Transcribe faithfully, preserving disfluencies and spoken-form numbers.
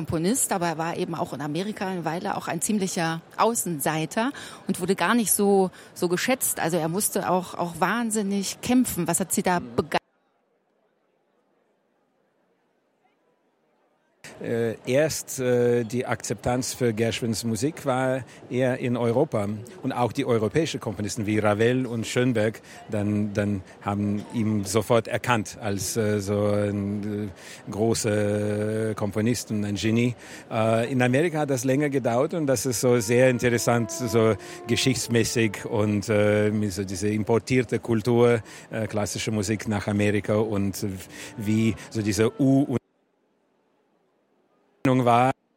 Komponist, aber er war eben auch in Amerika eine Weile auch ein ziemlicher Außenseiter und wurde gar nicht so, so geschätzt. Also er musste auch, auch wahnsinnig kämpfen. Was hat Sie da begeistert? Äh, erst äh, die Akzeptanz für Gershwins Musik war eher in Europa und auch die europäischen Komponisten wie Ravel und Schönberg dann, dann haben ihn sofort erkannt als äh, so ein äh, großer Komponist und ein Genie. Äh, in Amerika hat das länger gedauert und das ist so sehr interessant, so geschichtsmäßig und äh, so diese importierte Kultur, äh, klassische Musik nach Amerika und wie so diese U- und war